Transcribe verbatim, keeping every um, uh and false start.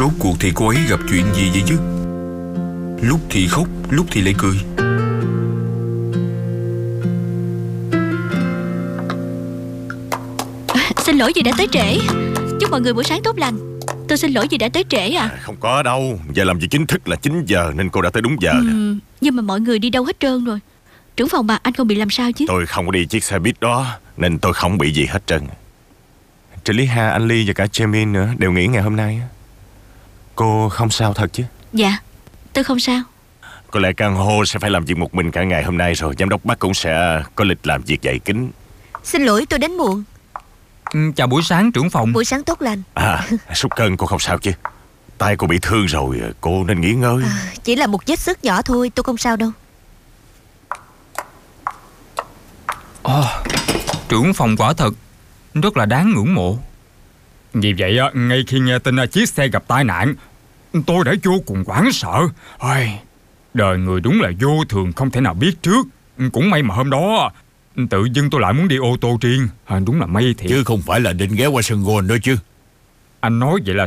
Rốt cuộc thì cô ấy gặp chuyện gì vậy chứ? Lúc thì khóc, lúc thì lại cười. Xin lỗi vì đã tới trễ. Chúc mọi người buổi sáng tốt lành. Tôi xin lỗi vì đã tới trễ à, à Không có đâu. Giờ làm việc chính thức là chín giờ nên cô đã tới đúng giờ. ừ, Nhưng mà mọi người đi đâu hết trơn rồi. Trưởng phòng mà anh không bị làm sao chứ? Tôi không có đi chiếc xe buýt đó nên tôi không bị gì hết trơn. Trợ lý Hà, anh Ly và cả Jamie nữa đều nghỉ ngày hôm nay. Cô không sao thật chứ? Dạ, tôi không sao. Có lẽ căn hộ sẽ phải làm việc một mình cả ngày hôm nay rồi. Giám đốc Bắc cũng sẽ có lịch làm việc dậy kín. Xin lỗi tôi đến muộn. ừ, Chào buổi sáng trưởng phòng. Buổi sáng tốt lành. À, sút cân cô không sao chứ? Tay cô bị thương rồi, cô nên nghỉ ngơi. à, Chỉ là một vết xước nhỏ thôi, tôi không sao đâu. oh, Trưởng phòng quả thật rất là đáng ngưỡng mộ. Vì vậy ngay khi nghe tin chiếc xe gặp tai nạn, tôi đã vô cùng hoảng sợ. Ôi, đời người đúng là vô thường, không thể nào biết trước. Cũng may mà hôm đó tự dưng tôi lại muốn đi ô tô riêng. à, Đúng là may thiệt. Chứ không phải là định ghé qua sân golf đó chứ. Anh nói vậy là